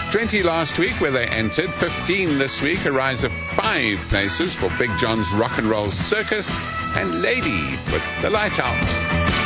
20 last week where they entered, 15 this week, a rise of 5 places for Big John's Rock and Roll Circus, and Lady with The Light Out.